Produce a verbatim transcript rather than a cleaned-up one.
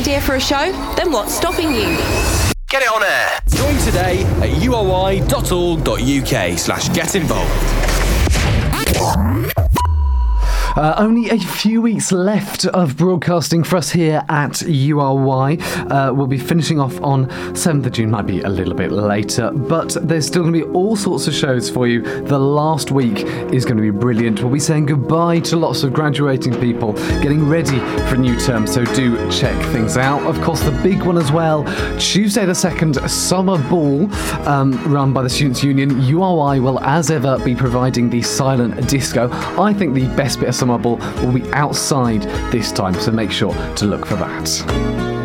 idea for a show? Then what's stopping you? Get it on air. Join today at u o i dot org dot u k slash get involved. Uh, only a few weeks left of broadcasting for us here at U R Y. Uh, we'll be finishing off on seventh of June, might be a little bit later, but there's still going to be all sorts of shows for you. The last week is going to be brilliant. We'll be saying goodbye to lots of graduating people, getting ready for a new term, so do check things out. Of course, the big one as well, Tuesday the second, Summer Ball, um, run by the Students' Union. U R Y will, as ever, be providing the silent disco. I think the best bit of Summer Ball will be outside this time, so make sure to look for that.